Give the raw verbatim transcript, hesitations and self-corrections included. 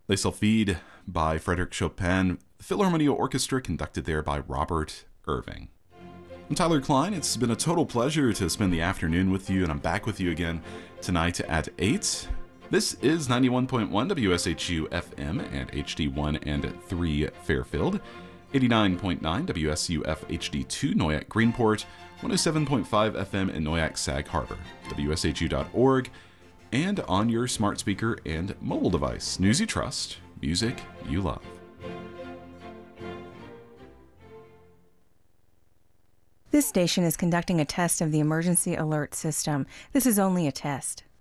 Les Sylphides by Frédéric Chopin, the Philharmonia Orchestra conducted there by Robert Irving. I'm Tyler Klein. It's been a total pleasure to spend the afternoon with you, and I'm back with you again tonight at eight. This is ninety-one point one W S H U F M and H D one and three Fairfield, eighty-nine point nine W S U F H D two Noyak Greenport, one oh seven point five F M in Noyak Sag Harbor, W S H U dot org, and on your smart speaker and mobile device. News you trust, music you love. This station is conducting a test of the emergency alert system. This is only a test.